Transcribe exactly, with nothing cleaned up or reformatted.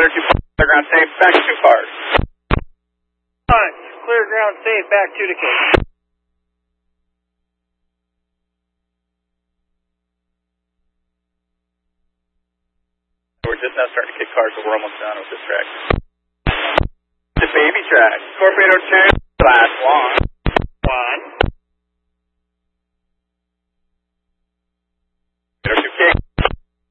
clear two clear ground safe, back to two cars. Alright, clear ground safe, back to Decatur. We're just now starting to kick cars, so we're almost done with this track. The baby track, Scorpio two, last one.